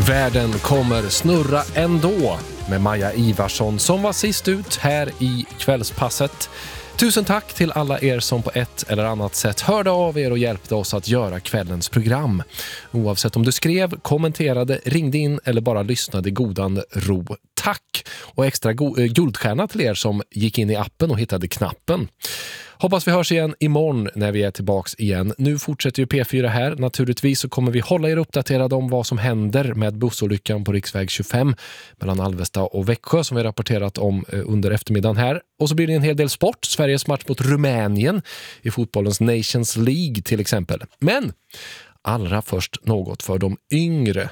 Världen kommer snurra ändå med Maja Ivarsson som var sist ut här i kvällspasset. Tusen tack till alla er som på ett eller annat sätt hörde av er och hjälpte oss att göra kvällens program. Oavsett om du skrev, kommenterade, ringde in eller bara lyssnade i godan ro. Tack! Och extra guldstjärna till er som gick in i appen och hittade knappen. Hoppas vi hörs igen imorgon när vi är tillbaks igen. Nu fortsätter ju P4 här. Naturligtvis så kommer vi hålla er uppdaterade om vad som händer med bussolyckan på riksväg 25 mellan Alvesta och Växjö som vi rapporterat om under eftermiddagen här. Och så blir det en hel del sport. Sveriges match mot Rumänien i fotbollens Nations League till exempel. Men allra först något för de yngre.